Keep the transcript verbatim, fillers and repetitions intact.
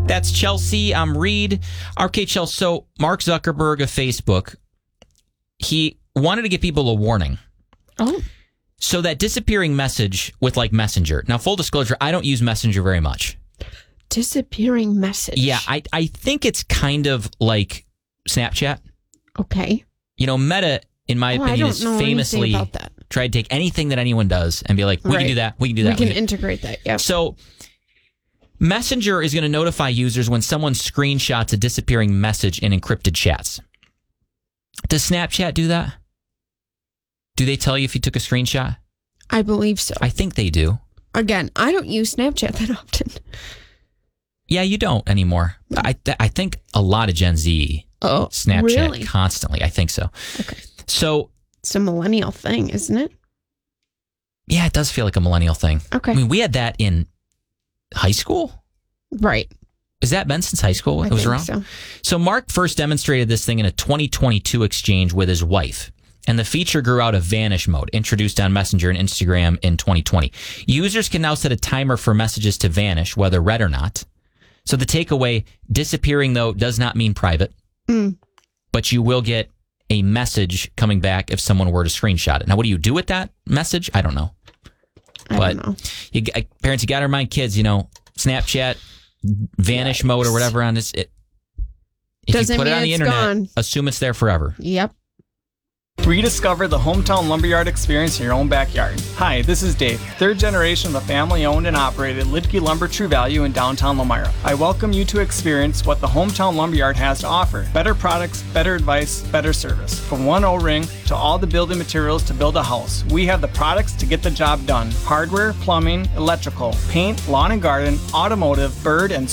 That's Chelsea. I'm Reed. Okay, Chelsea. So Mark Zuckerberg of Facebook, he wanted to give people a warning. Oh. So that disappearing message with like Messenger. Now, full disclosure, I don't use Messenger very much. Disappearing message. Yeah, I, I think it's kind of like Snapchat. Okay. You know, Meta, in my oh, opinion, I don't is know famously about that. tried to take anything that anyone does and be like, we right. can do that, we can do that. We can we can integrate that, yeah. So Messenger is going to notify users when someone screenshots a disappearing message in encrypted chats. Does Snapchat do that? Do they tell you if you took a screenshot? I believe so. I think they do. Again, I don't use Snapchat that often. Yeah, you don't anymore. I th- I think a lot of Gen Z oh, Snapchat really? constantly. I think so. Okay. So it's a millennial thing, isn't it? Yeah, it does feel like a millennial thing. Okay. I mean, we had that in high school. Right. Has that been since high school? I it was think around. So. so Mark first demonstrated this thing in a twenty twenty-two exchange with his wife. And the feature grew out of Vanish mode, introduced on Messenger and Instagram in twenty twenty. Users can now set a timer for messages to vanish, whether read or not. So the takeaway, disappearing, though, does not mean private. Mm. But you will get a message coming back if someone were to screenshot it. Now, what do you do with that message? I don't know. I but don't know. You, parents, you got to remind kids, you know, Snapchat, Vanish Yikes. mode or whatever on this. It, if Doesn't you put it mean on the it's internet, gone. assume it's there forever. Yep. Rediscover the hometown lumberyard experience in your own backyard. Hi, this is Dave, third generation of the family-owned and operated Lidke Lumber True Value in downtown Lomira. I welcome you to experience what the hometown lumberyard has to offer. Better products, better advice, better service. From one O-ring to all the building materials to build a house, we have the products to get the job done. Hardware, plumbing, electrical, paint, lawn and garden, automotive, bird, and